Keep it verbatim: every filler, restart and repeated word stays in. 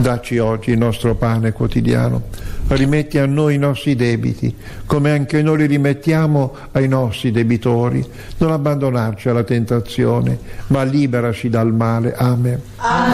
Dacci oggi il nostro pane quotidiano. Rimetti a noi i nostri debiti, come anche noi li rimettiamo ai nostri debitori. Non abbandonarci alla tentazione, ma liberaci dal male. Amen. Amen.